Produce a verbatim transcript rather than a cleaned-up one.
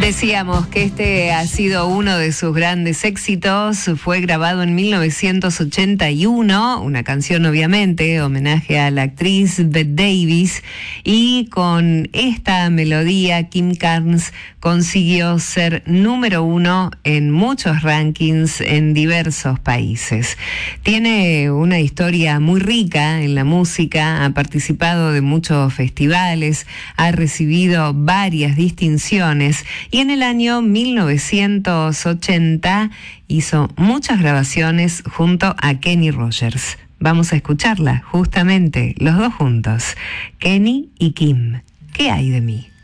Decíamos que este ha sido uno de sus grandes éxitos. Fue grabado en mil novecientos ochenta y uno, una canción obviamente, homenaje a la actriz Bette Davis, y con esta melodía Kim Carnes consiguió ser número uno en muchos rankings en diversos países. Tiene una historia muy rica en la música, ha participado de muchos festivales, ha recibido varias distinciones y en el año mil novecientos ochenta hizo muchas grabaciones junto a Kenny Rogers. Vamos a escucharla, justamente, los dos juntos, Kenny y Kim. ¿Qué hay de mí?